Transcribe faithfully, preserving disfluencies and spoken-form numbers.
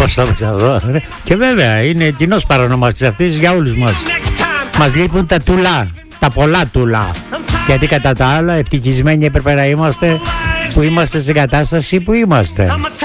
Πώς το πεις αυτό? Και βέβαια είναι κοινός παρονομαστής αυτής για όλους μας. Μας λείπουν τα τουλά, τα πολλά τουλά. Γιατί κατά τα άλλα ευτυχισμένοι έπρεπε να είμαστε που είμαστε στην κατάσταση που είμαστε.